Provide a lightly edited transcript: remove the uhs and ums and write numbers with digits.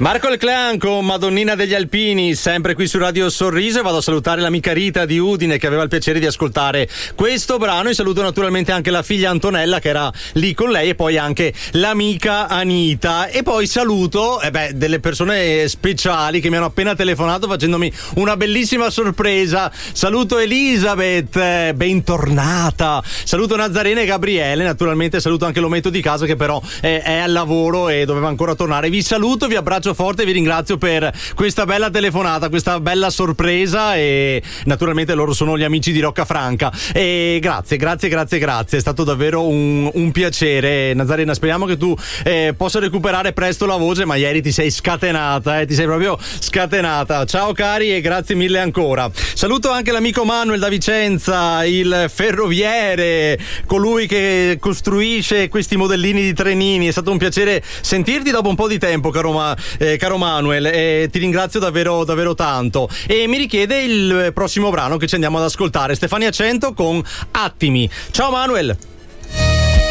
Marco Leclerc con Madonnina degli Alpini, sempre qui su Radio Sorriso, e vado a salutare l'amica Rita di Udine che aveva il piacere di ascoltare questo brano, e saluto naturalmente anche la figlia Antonella che era lì con lei, e poi anche l'amica Anita, e poi saluto delle persone speciali che mi hanno appena telefonato facendomi una bellissima sorpresa. Saluto Elisabeth, bentornata, saluto Nazarena e Gabriele, naturalmente saluto anche l'ometto di casa che però è al lavoro e doveva ancora tornare. Vi saluto, vi abbraccio forte e vi ringrazio per questa bella telefonata, questa bella sorpresa, e naturalmente loro sono gli amici di Roccafranca, e grazie, è stato davvero un piacere. Nazarena, speriamo che tu possa recuperare presto la voce, ma ieri ti sei scatenata, ti sei proprio scatenata. Ciao cari e grazie mille ancora. Saluto anche l'amico Manuel da Vicenza, il ferroviere, colui che costruisce questi modellini di trenini. È stato un piacere sentirti dopo un po' di tempo, caro Manuel, e ti ringrazio davvero davvero tanto. E mi richiede il prossimo brano che ci andiamo ad ascoltare, Stefania 100 con Attimi. Ciao Manuel.